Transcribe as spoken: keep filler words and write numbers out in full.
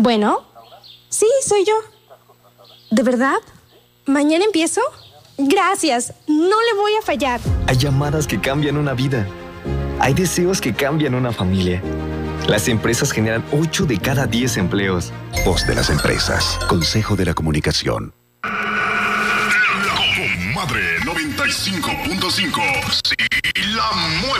Bueno, sí, soy yo. ¿De verdad? ¿Mañana empiezo? Gracias, no le voy a fallar. Hay llamadas que cambian una vida. Hay deseos que cambian una familia. Las empresas generan ocho de cada diez empleos. Voz de las empresas. Consejo de la Comunicación. La Comadre noventa y cinco punto cinco. Sí, la mueve.